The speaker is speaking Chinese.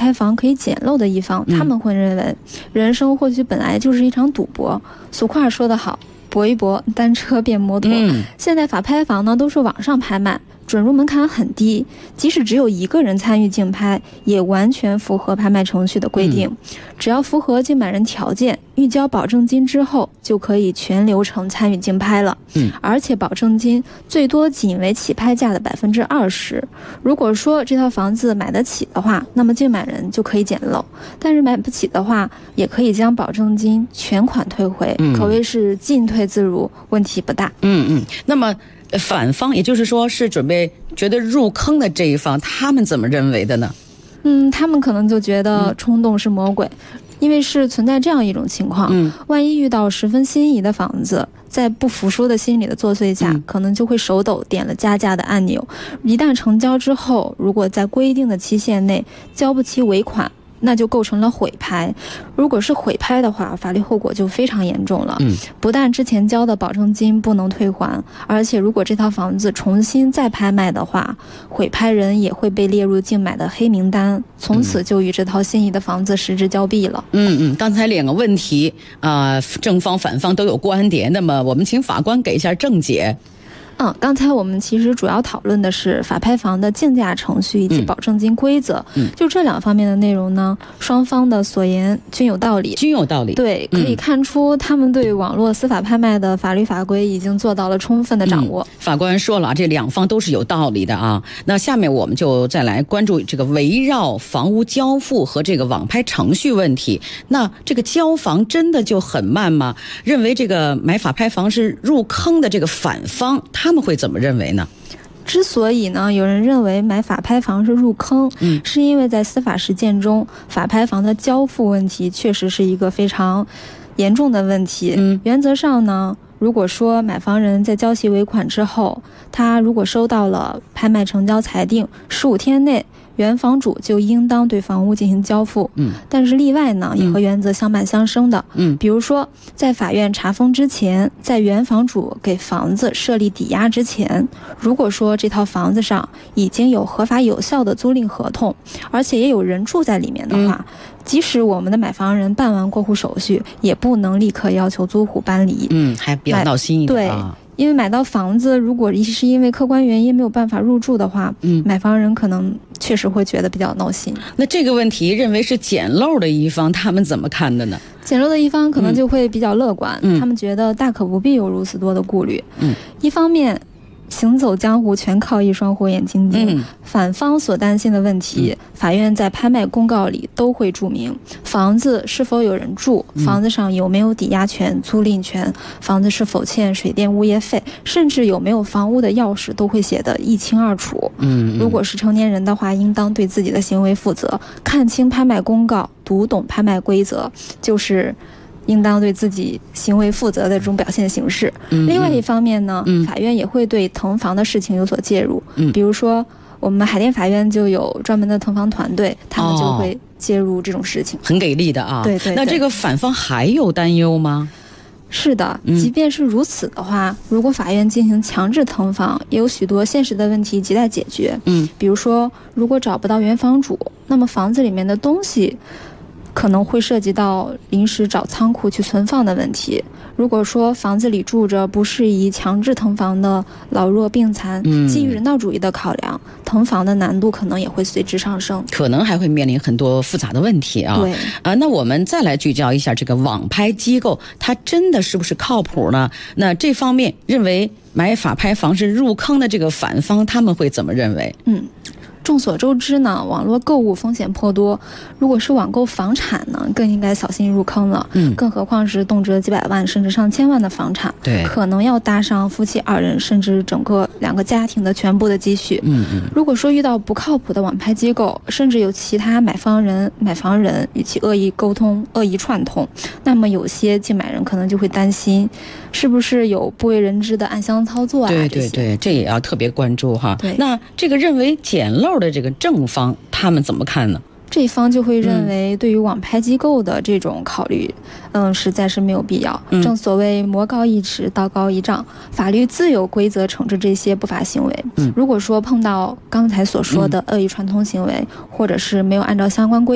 拍房可以捡漏的一方，他们会认为人生或许本来就是一场赌博。俗话说得好，搏一搏，单车变摩托。现在法拍房呢都是网上拍卖，准入门槛很低，即使只有一个人参与竞拍，也完全符合拍卖程序的规定。只要符合竞买人条件，预交保证金之后，就可以全流程参与竞拍了。而且保证金最多仅为起拍价的20%。如果说这套房子买得起的话，那么竞买人就可以捡漏；但是买不起的话，也可以将保证金全款退回，可谓是进退自如，问题不大。 那么反方，也就是说是准备觉得入坑的这一方，他们怎么认为的呢？ 他们可能就觉得冲动是魔鬼，因为是存在这样一种情况，万一遇到十分心仪的房子，在不服输的心理的作祟下，可能就会手抖点了加价的按钮。一旦成交之后，如果在规定的期限内交不起尾款，那就构成了毁拍。如果是毁拍的话，法律后果就非常严重了。不但之前交的保证金不能退还，而且如果这套房子重新再拍卖的话，毁拍人也会被列入竞买的黑名单，从此就与这套心仪的房子失之交臂了。 刚才两个问题正方反方都有观点，那么我们请法官给一下正解。 刚才我们其实主要讨论的是法拍房的竞价程序以及保证金规则。就这两方面的内容呢，双方的所言均有道理。对，可以看出他们对网络司法拍卖的法律法规已经做到了充分的掌握。 法官说了，这两方都是有道理的啊。那下面我们就再来关注这个围绕房屋交付和这个网拍程序问题。那这个交房真的就很慢吗？认为这个买法拍房是入坑的这个反方，他们会怎么认为呢？ 之所以呢，有人认为买法拍房是入坑，是因为在司法实践中，法拍房的交付问题确实是一个非常严重的问题。原则上呢，如果说买房人在交齐尾款之后，他如果收到了拍卖成交裁定，15天内原房主就应当对房屋进行交付。但是例外呢，也和原则相伴相生的。比如说在法院查封之前，在原房主给房子设立抵押之前，如果说这套房子上已经有合法有效的租赁合同，而且也有人住在里面的话，即使我们的买房人办完过户手续，也不能立刻要求租户搬离。 还比较闹心一点。 对，因为买到房子，如果是因为客观原因没有办法入住的话，买房人可能确实会觉得比较闹心。 那这个问题，认为是捡漏的一方，他们怎么看的呢？ 捡漏的一方可能就会比较乐观，他们觉得大可不必有如此多的顾虑。一方面，行走江湖全靠一双火眼金睛。反方所担心的问题，法院在拍卖公告里都会注明：房子是否有人住，房子上有没有抵押权、租赁权，房子是否欠水电物业费，甚至有没有房屋的钥匙，都会写得一清二楚。如果是成年人的话，应当对自己的行为负责，看清拍卖公告，读懂拍卖规则，就是应当对自己行为负责的这种表现形式。另外一方面呢，法院也会对腾房的事情有所介入。比如说我们海淀法院就有专门的腾房团队，他们就会介入这种事情。 很给力的啊。对。那这个反方还有担忧吗？ 是的，即便是如此的话，如果法院进行强制腾房，也有许多现实的问题亟待解决。比如说如果找不到原房主，那么房子里面的东西可能会涉及到临时找仓库去存放的问题。如果说房子里住着不适宜强制腾房的老弱病残，基于人道主义的考量，腾房的难度可能也会随之上升， 可能还会面临很多复杂的问题啊。 对那我们再来聚焦一下这个网拍机构，它真的是不是靠谱呢？那这方面认为买法拍房是入坑的这个反方，他们会怎么认为？ 众所周知呢，网络购物风险颇多，如果是网购房产呢，更应该小心入坑了。更何况是动辄几百万甚至上千万的房产， 对， 可能要搭上夫妻2人甚至整个2个家庭的全部的积蓄。如果说遇到不靠谱的网拍机构，甚至有其他买房人与其恶意沟通、恶意串通，那么有些竞买人可能就会担心，是不是有不为人知的暗箱操作啊？ 对，这也要特别关注哈。 对， 那这个认为捡漏的这个正方，他们怎么看呢？ 这一方就会认为，对于网拍机构的这种考虑，实在是没有必要。正所谓魔高一尺，道高一丈，法律自有规则惩治这些不法行为。如果说碰到刚才所说的恶意串通行为，或者是没有按照相关规